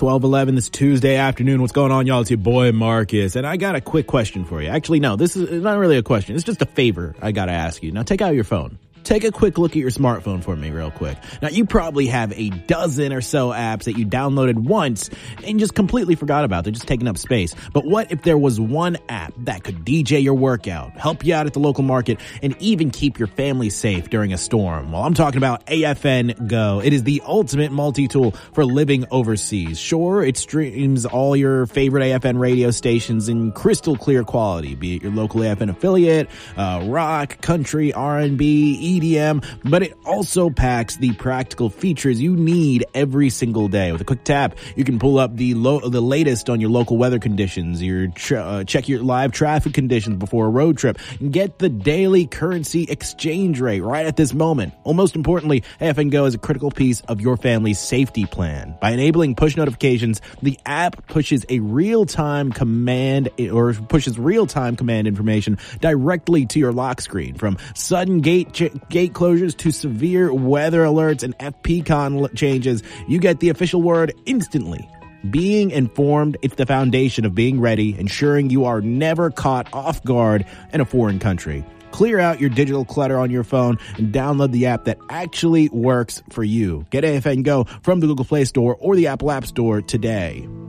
12:11 this Tuesday afternoon. What's going on, y'all? It's your boy Marcus, and I got a quick question for you. Actually, no, this is not really a question. It's just a favor I gotta ask you. Now, take out your phone. Take a quick look at your smartphone for me real quick. Now, you probably have a dozen or so apps that you downloaded once and just completely forgot about. They're just taking up space. But what if there was one app that could DJ your workout, help you out at the local market, and even keep your family safe during a storm? Well, I'm talking about AFN Go. It is the ultimate multi-tool for living overseas. Sure, it streams all your favorite AFN radio stations in crystal clear quality, be it your local AFN affiliate, rock, country, R&B, EDM, but it also packs the practical features you need every single day. With a quick tap, you can pull up the latest on your local weather conditions, check your live traffic conditions before a road trip, and get the daily currency exchange rate right at this moment. Well, most importantly, AFN Go is a critical piece of your family's safety plan. By enabling push notifications, the app pushes real-time command information directly to your lock screen. From sudden gate closures to severe weather alerts and FPCON changes, you get the official word instantly. Being informed, it's the foundation of being ready, ensuring you are never caught off guard in a foreign country. Clear out your digital clutter on your phone and download the app that actually works for you. Get AFN Go from the Google Play Store or the Apple App Store today.